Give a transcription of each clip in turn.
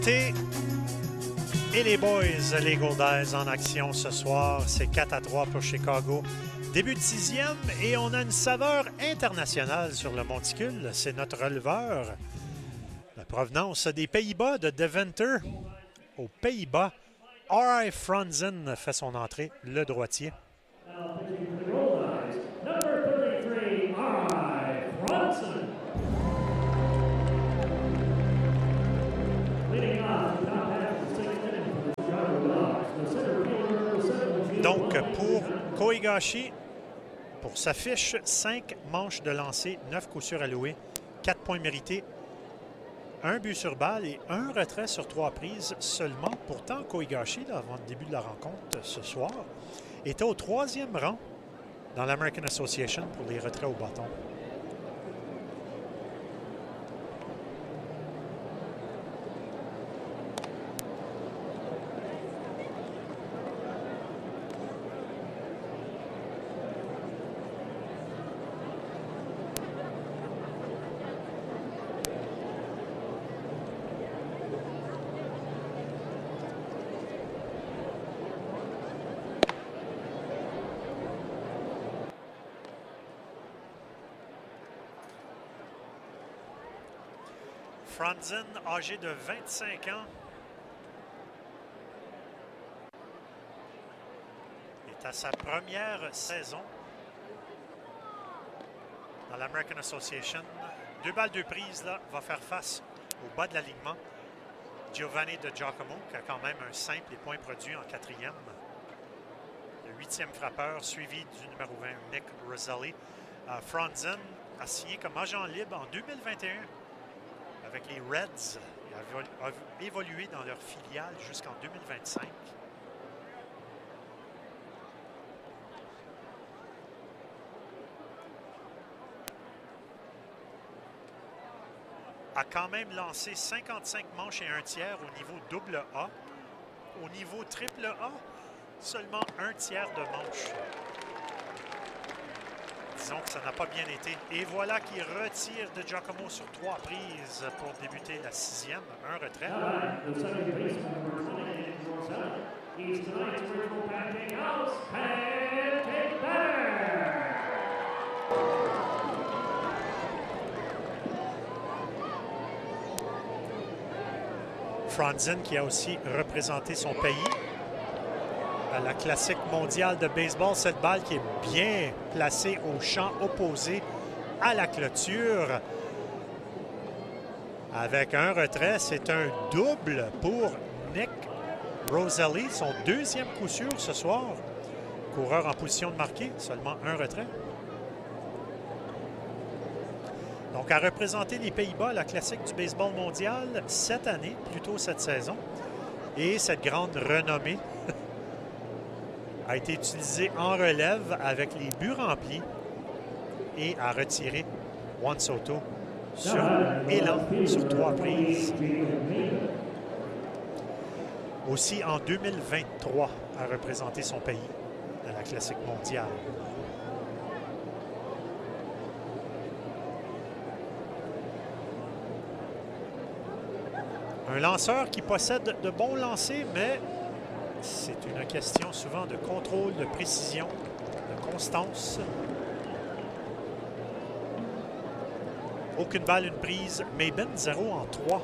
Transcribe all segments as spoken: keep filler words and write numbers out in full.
Et les boys, les Goldeyes en action ce soir. C'est quatre à trois pour Chicago. Début de sixième et on a une saveur internationale sur le monticule. C'est notre releveur. La provenance des Pays-Bas de Deventer. Aux Pays-Bas, R I Franzen fait son entrée, le droitier. Donc, pour Kohigashi, pour sa fiche, cinq manches de lancer, neuf coups sûrs alloués, quatre points mérités, un but sur balle et un retrait sur trois prises seulement. Pourtant, Kohigashi, là, avant le début de la rencontre ce soir, était au troisième rang dans l'American Association pour les retraits au bâton. Franzen, âgé de vingt-cinq ans, est à sa première saison dans l'American Association. Deux balles, deux prises, là, va faire face au bas de l'alignement. Giovanni de Giacomo, qui a quand même un simple et point produit en quatrième. Le huitième frappeur, suivi du numéro vingt, Nick Roselli. Uh, Franzen a signé comme agent libre en deux mille vingt et un. Avec les Reds, il a évolué dans leur filiale jusqu'en deux mille vingt-cinq. A quand même lancé cinquante-cinq manches et un tiers au niveau double A. Au niveau triple A, seulement un tiers de manche. Disons que ça n'a pas bien été. Et voilà qui retire de Giacomo sur trois prises pour débuter la sixième. Un retrait. Franzen qui a aussi représenté son pays à la classique mondiale de baseball. Cette balle qui est bien placée au champ opposé à la clôture. Avec un retrait, c'est un double pour Nick Roselli. Son deuxième coup sûr ce soir. Coureur en position de marquer, seulement un retrait. Donc, à représenter les Pays-Bas à la classique du baseball mondial cette année, plutôt cette saison. Et cette grande renommée a été utilisé en relève avec les buts remplis et a retiré Juan Soto sur élan sur trois prises. Aussi en deux mille vingt-trois a représenté son pays à la classique mondiale. Un lanceur qui possède de bons lancers, mais c'est une question souvent de contrôle, de précision, de constance. Aucune balle, une prise. Maben, zéro en trois.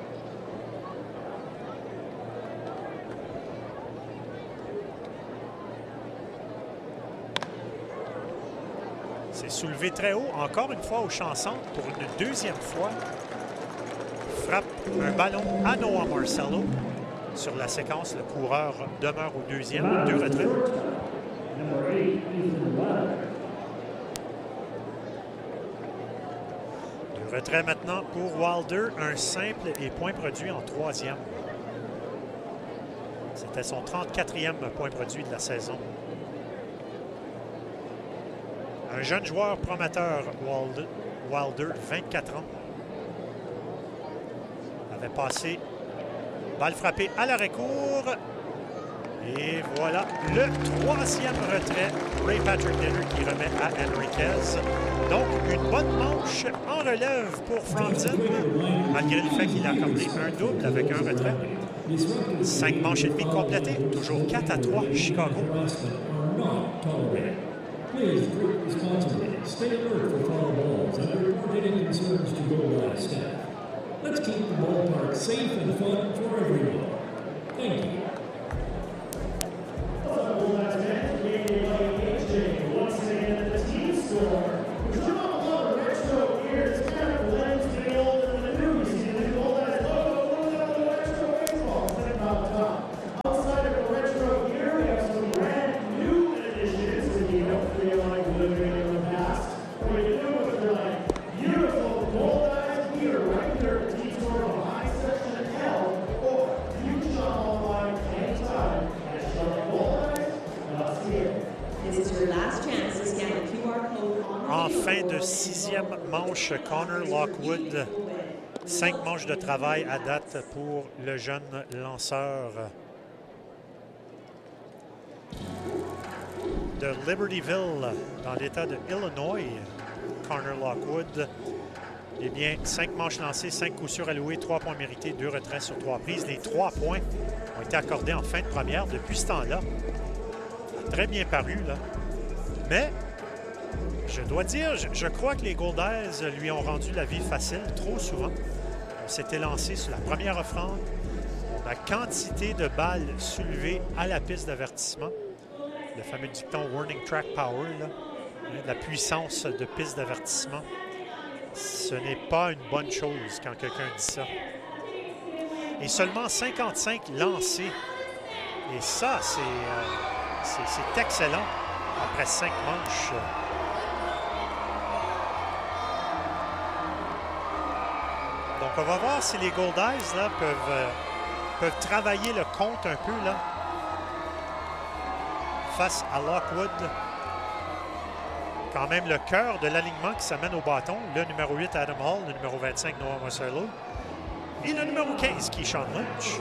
C'est soulevé très haut, encore une fois au champ centre pour une deuxième fois. Frappe un ballon à Noah Marcello. Sur la séquence, le coureur demeure au deuxième, deux retraits. Deux retraits maintenant pour Wilder, un simple et point produit en troisième. C'était son trente-quatrième point produit de la saison. Un jeune joueur prometteur, Wilder, Wilder vingt-quatre ans. Avait passé balle frappée à l'arrêt-court. Et voilà le troisième retrait. Ray Patrick Dinner qui remet à Enriquez. Donc, une bonne manche en relève pour Franzen, malgré le fait qu'il a accordé un double avec un retrait. Cinq manches et demie complétées. Toujours quatre à trois, Chicago. Please drink responsibly, stay alert for foul balls, and report any concerns to Goldeye staff. Let's keep the ballpark safe and fun for everyone. Thank you. Once again, the team score. En fin de sixième manche, Connor Lockwood. Cinq manches de travail à date pour le jeune lanceur de Libertyville, dans l'État de Illinois, Connor Lockwood. Eh bien, cinq manches lancées, cinq coups sûrs alloués, trois points mérités, deux retraits sur trois prises. Les trois points ont été accordés en fin de première. Depuis ce temps-là, très bien paru, là. Mais, je dois dire, je, je crois que les Goldeyes lui ont rendu la vie facile trop souvent. On s'était lancé sur la première offrande. La quantité de balles soulevées à la piste d'avertissement. Le fameux dicton « Warning Track Power », là, la puissance de piste d'avertissement. Ce n'est pas une bonne chose quand quelqu'un dit ça. Et seulement cinquante-cinq lancés. Et ça, c'est euh, c'est excellent après cinq manches. Donc, on va voir si les Goldeyes là, peuvent, euh, peuvent travailler le compte un peu là, face à Lockwood. Quand même le cœur de l'alignement qui s'amène au bâton. Le numéro huit, Adam Hall. Le numéro vingt-cinq, Noah Marcello. Et le numéro quinze, qui est Sean Lynch.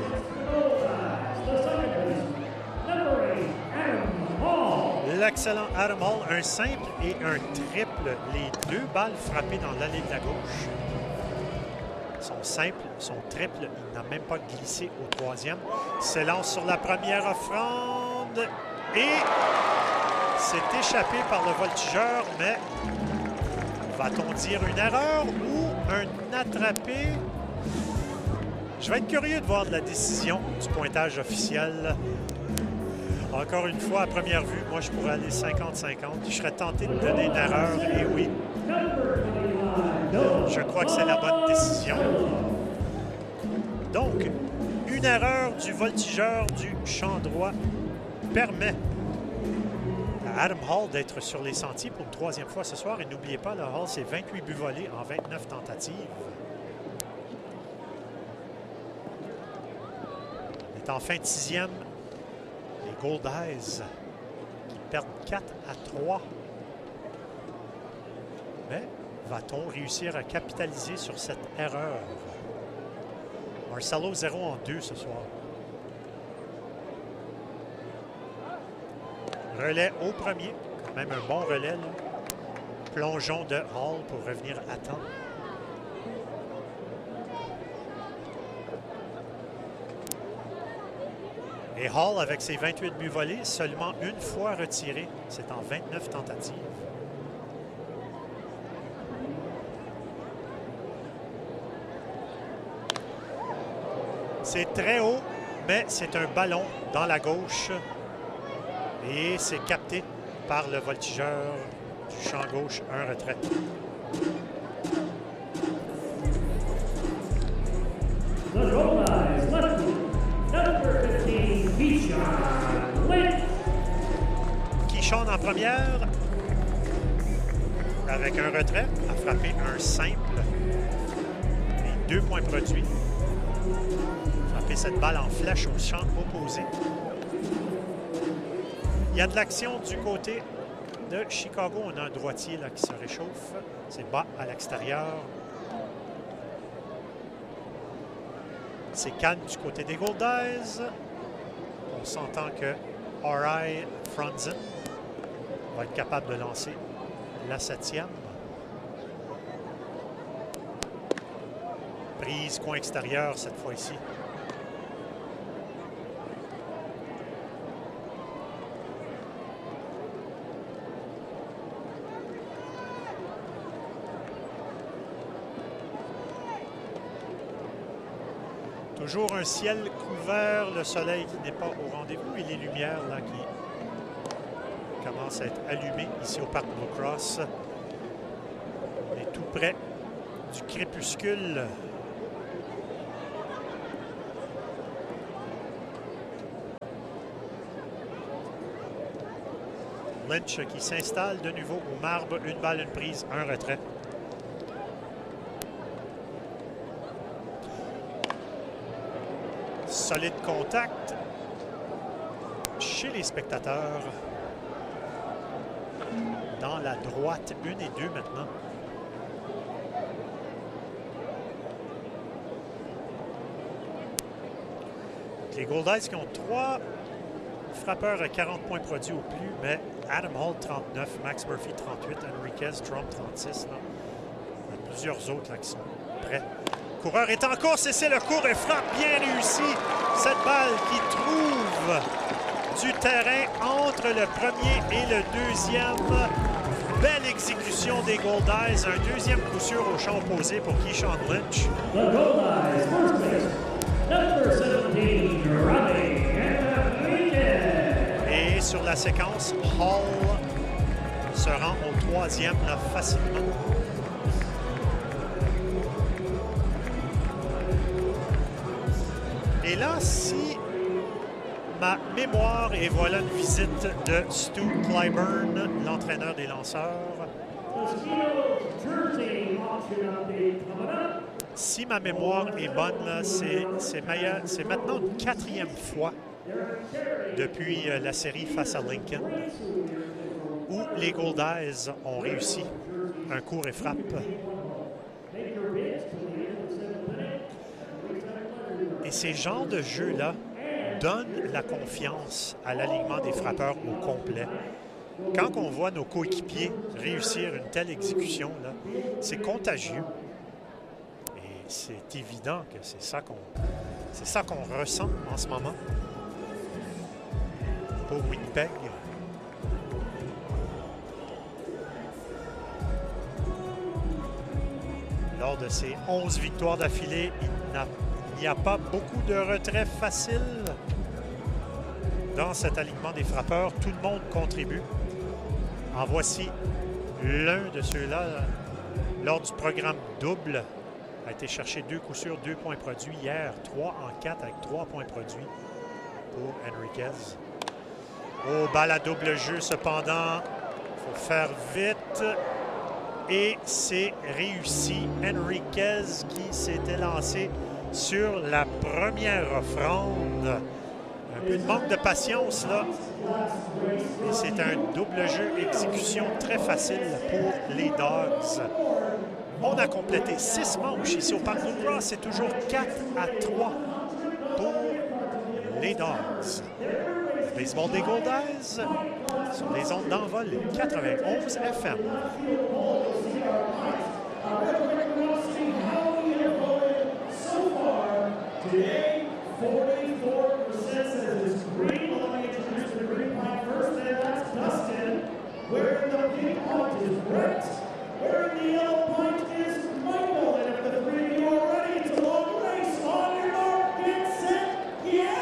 L'excellent Adam Hall. Un simple et un triple. Les deux balles frappées dans l'allée de la gauche. Son simple, son triple, il n'a même pas glissé au troisième. S'élance sur la première offrande. Et c'est échappé par le voltigeur, mais va-t-on dire une erreur ou un attrapé? Je vais être curieux de voir de la décision du pointage officiel. Encore une fois, à première vue, moi, je pourrais aller cinquante cinquante. Je serais tenté de donner une erreur, et oui. Je crois que c'est la bonne décision. Donc, une erreur du voltigeur du champ droit permet à Adam Hall d'être sur les sentiers pour une troisième fois ce soir. Et n'oubliez pas, le Hall, c'est vingt-huit buts volés en vingt-neuf tentatives. Il est en fin de sixième. Les Goldeyes qui perdent quatre à trois. Mais va-t-on réussir à capitaliser sur cette erreur? Marcello zéro en deux ce soir. Relais au premier. Quand même un bon relais. Là. Plongeon de Hall pour revenir à temps. Et Hall, avec ses vingt-huit buts volés, seulement une fois retiré. C'est en vingt-neuf tentatives. C'est très haut, mais c'est un ballon dans la gauche. Et c'est capté par le voltigeur du champ gauche, un retrait. Keyshawn en première, avec un retrait, a frappé un simple. Et deux points produits. Frappé cette balle en flèche au champ opposé. Il y a de l'action du côté de Chicago. On a un droitier là, qui se réchauffe. C'est bas à l'extérieur. C'est calme du côté des Goldeyes. On s'entend que R I Franzen va être capable de lancer la septième. Prise coin extérieur cette fois-ci. Toujours un ciel couvert, le soleil qui n'est pas au rendez-vous et les lumières là qui commencent à être allumées ici au parc Blue Cross. On est tout près du crépuscule. Lynch qui s'installe de nouveau au marbre. Une balle, une prise, un retrait. Solide contact chez les spectateurs. Dans la droite, une et deux maintenant. Les Goldeyes qui ont trois frappeurs à quarante points produits au plus, mais Adam Hall, trente-neuf, Max Murphy, trente-huit, Enriquez, Trump, trente-six. Là. Il y a plusieurs autres là, qui sont prêts. Le coureur est en course et c'est le court et frappe bien réussi. Cette balle qui trouve du terrain entre le premier et le deuxième. Belle exécution des Goldeyes. Un deuxième coup sûr au champ opposé pour Keyshawn Lynch. The Goldeyes, first base, number seventeen, Ronnie Enriquez. Et sur la séquence, Hall se rend au troisième là, facilement. Et là, si ma mémoire, et voilà une visite de Stu Clyburn, l'entraîneur des lanceurs. Si ma mémoire est bonne, c'est maintenant une quatrième fois depuis la série face à Lincoln où les Goldeyes ont réussi un court et frappe. Et ces genres de jeux-là donnent la confiance à l'alignement des frappeurs au complet. Quand on voit nos coéquipiers réussir une telle exécution, c'est contagieux. Et c'est évident que c'est ça qu'on c'est ça qu'on ressent en ce moment pour Winnipeg. Lors de ses onze victoires d'affilée, il n'a Il n'y a pas beaucoup de retraits faciles dans cet alignement des frappeurs. Tout le monde contribue. En voici l'un de ceux-là. Lors du programme double, a été chercher deux coups sûrs, deux points produits hier. Trois en quatre avec trois points produits pour Enriquez. Oh, balle à double jeu cependant. Il faut faire vite. Et c'est réussi. Enriquez qui s'était lancé sur la première offrande. Un peu de manque de patience, là. Et c'est un double jeu exécution très facile pour les Dogs. On a complété six manches ici au Parc Blue Cross. C'est toujours quatre à trois pour les Dogs. Le baseball des Goldeyes sur les ondes d'envol quatre-vingt-onze F M. Today, forty-four percent says it's green. Well, let me introduce the green line first, and that's Dustin. Wearing the pink point is Brett. Wearing the yellow point is Michael. And if the three of you are ready, it's a long race. On your mark, get set, yeah!